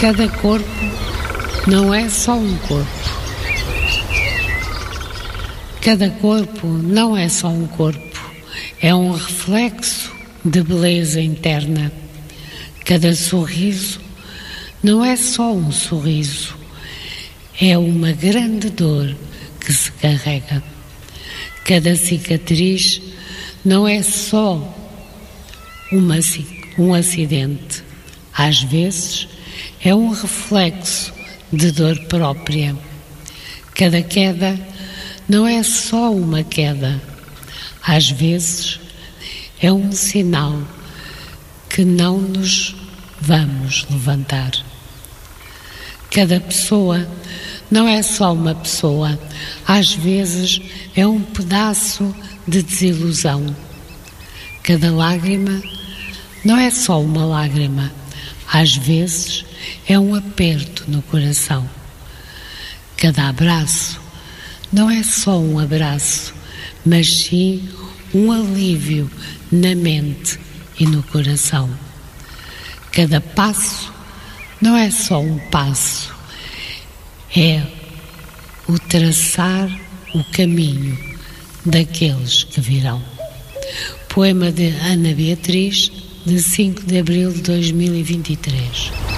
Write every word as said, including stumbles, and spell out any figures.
Cada corpo não é só um corpo. Cada corpo não é só um corpo, é um reflexo de beleza interna. Cada sorriso não é só um sorriso, é uma grande dor que se carrega. Cada cicatriz não é só uma, um acidente, às vezes é um reflexo de dor própria. Cada queda não é só uma queda, às vezes é um sinal que não nos vamos levantar. Cada pessoa não é só uma pessoa, às vezes é um pedaço de desilusão. Cada lágrima não é só uma lágrima, às vezes é um aperto no coração. Cada abraço não é só um abraço, mas sim um alívio na mente e no coração. Cada passo não é só um passo, é o traçar o caminho daqueles que virão. Poema de Ana Beatriz, de cinco de abril de dois mil e vinte e três.